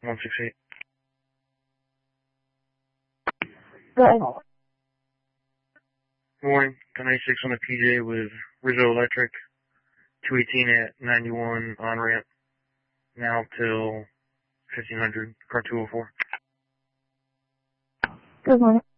168. Go ahead. Morning. 96 on the PJ with Rizzo Electric. 218 at 91 on ramp. Now till 1500. Car 204. Good morning.